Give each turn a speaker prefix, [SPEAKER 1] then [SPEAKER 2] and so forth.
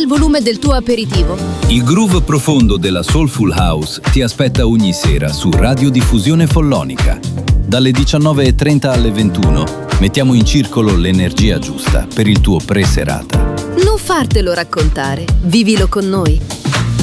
[SPEAKER 1] il volume del tuo aperitivo.
[SPEAKER 2] Il groove profondo della Soulful House ti aspetta ogni sera su Radiodiffusione Follonica. Dalle 19:30 alle 21 mettiamo in circolo l'energia giusta per il tuo pre-serata.
[SPEAKER 1] Non fartelo raccontare, vivilo con noi.